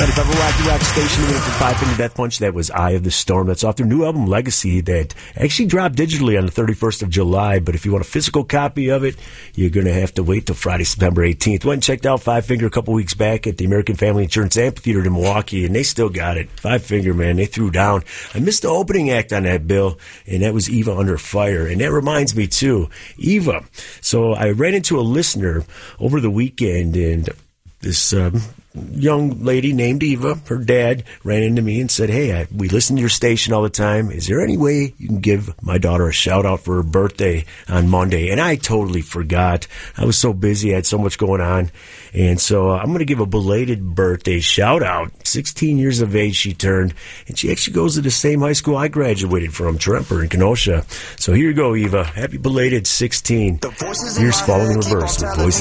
95 Rocky Rock Station, for Five Finger Death Punch. That was Eye of the Storm. That's off their new album, Legacy, that actually dropped digitally on the 31st of July. But if you want a physical copy of it, you're going to have to wait till Friday, September 18th. Went and checked out Five Finger a couple weeks back at the American Family Insurance Amphitheater in Milwaukee, and they still got it. Five Finger, man, they threw down. I missed the opening act on that bill, and that was Eva Under Fire. And that reminds me, too, Eva. So I ran into a listener over the weekend, and this young lady named Eva, her dad, ran into me and said, hey, we listen to your station all the time. Is there any way you can give my daughter a shout-out for her birthday on Monday? And I totally forgot. I was so busy. I had so much going on. And so I'm going to give a belated birthday shout-out. 16 years of age she turned, and she actually goes to the same high school I graduated from, Tremper in Kenosha. So here you go, Eva. Happy belated 16. Here's Falling in Reverse with Voices